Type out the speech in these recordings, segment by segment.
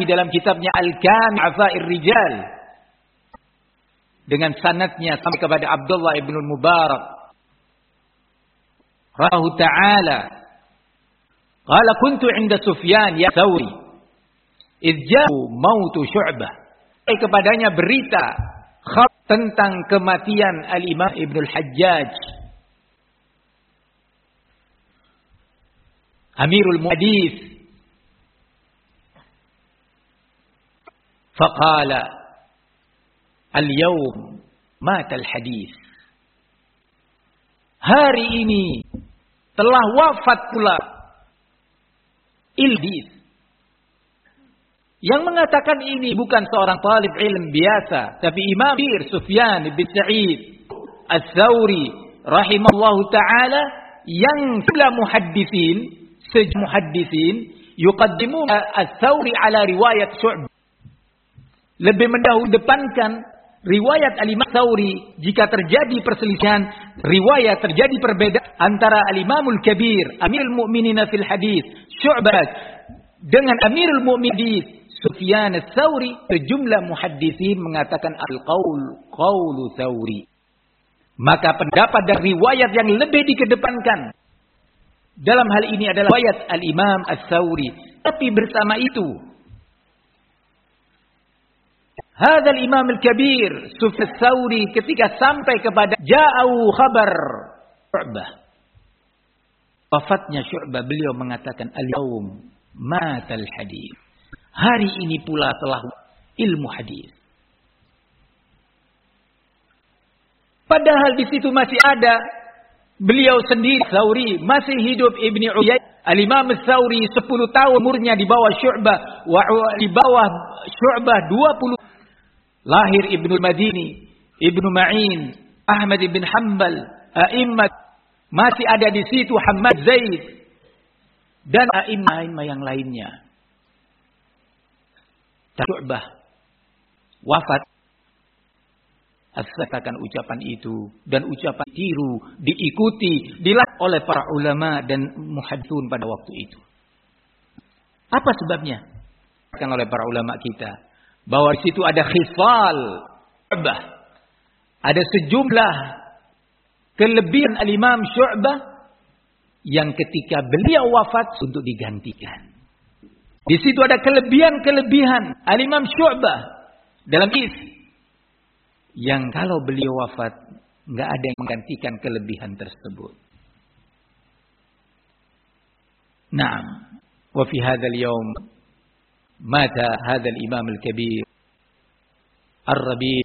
di dalam kitabnya Al-Kami' Afa'ir Rijal dengan sanadnya sampai kepada Abdullah ibn Mubarak rahu ta'ala qala kuntu 'inda Sufyan ya Thawri idja'u mautu Syu'bah. Kepadanya berita tentang kematian Al-Imam Ibn Al-Hajjaj Amirul Muhaddits. Faqala al-yawm mata al-hadits. Hari ini telah wafat pula Ildis. Yang mengatakan ini bukan seorang talib ilm biasa, tapi Imam Sufyan bin Sa'id Ats-Tsauri rahimallahu taala yang sejumlah muhaddisin yuqaddimuna Ats-Tsauri ala riwayat Syu'bah. Lebih mendahulukan riwayat Al-Imam Tsauri jika terjadi perselisihan riwayat, terjadi perbedaan antara Al-Imamul Kabir Amirul Mukminin fil hadis Syu'bah dengan Amirul Mukminin Sufyan Ats-Tsauri. Sejumlah muhaddisin mengatakan qaulu Tsauri. Maka pendapat dan riwayat yang lebih dikedepankan dalam hal ini adalah riwayat Al-Imam Ats-Tsauri. Tapi bersama itu hadzal Imam Al-Kabir Sufyan Ats-Tsauri ketika sampai kepada ja'u khabar Syu'bah, wafatnya Syu'bah, beliau mengatakan al-yaum matal hadits. Hari ini pula telah ilmu hadis. Padahal di situ masih ada beliau sendiri Tsauri masih hidup, Ibnu Uyainah. Al-Imam Ats-Tsauri 10 tahun umurnya di bawah Syu'bah, di bawah Syu'bah 20. Lahir Ibnu Madini, Ibnu Ma'in, Ahmad ibn Hanbal, a'immat masih ada di situ, Hammad Zaid dan a'imah yang lainnya. Syu'bah wafat, katakan ucapan itu dan ucapan tiru diikuti dilakukan oleh para ulama dan muhadditsun pada waktu itu. Apa sebabnya? Dikatakan oleh para ulama kita bahwa di situ ada khisal Syu'bah, ada sejumlah kelebihan Al-Imam Syu'bah yang ketika beliau wafat untuk digantikan. Di situ ada kelebihan Al-Imam Syu'bah dalam hadis yang kalau beliau wafat enggak ada yang menggantikan kelebihan tersebut. Naam, wa fi hadzal yaum mata hadzal Imam Al-Kabir Ar-Rabi',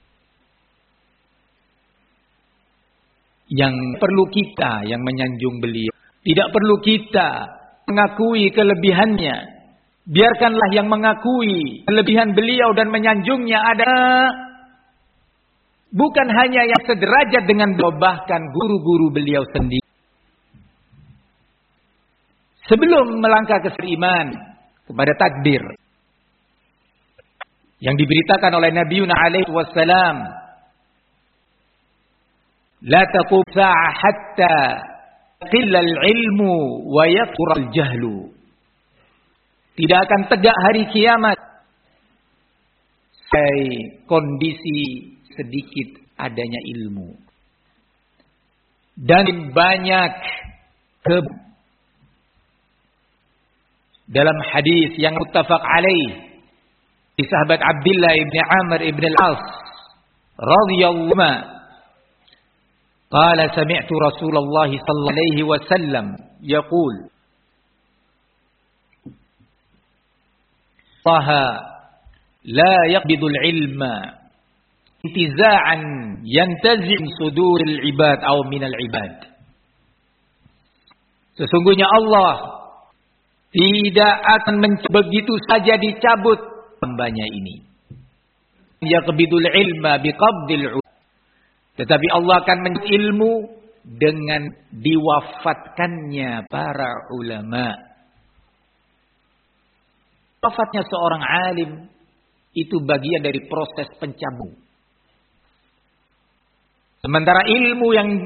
yang perlu kita yang menyanjung beliau, tidak perlu kita mengakui kelebihannya. Biarkanlah yang mengakui kelebihan beliau dan menyanjungnya ada. Bukan hanya yang sederajat dengan beliau, bahkan guru-guru beliau sendiri. Sebelum melangkah ke iman kepada takdir yang diberitakan oleh Nabi alaihi wassalam, la taqum sa'ah hatta qilla al-ilmu wa yakthura al-jahlu. Tidak akan tegak hari kiamat sampai kondisi sedikit adanya ilmu dan banyak dalam hadis yang muttafaq alaih di sahabat Abdullah ibn Amr ibn al-As radhiyallahu anhu qala sami'tu Rasulullah sallallahu alaihi wasallam yaqul Taha la yaqbidul ilma intiza'an yantazim suduril ibad atau minal ibad. Sesungguhnya Allah tidak akan begitu saja dicabut hambanya ini. Yaqbidul ilma biqabdil ulama. Tetapi Allah akan mencabut ilmu dengan diwafatkannya para ulama. Wafatnya seorang alim itu bagian dari proses pencabut. Sementara ilmu yang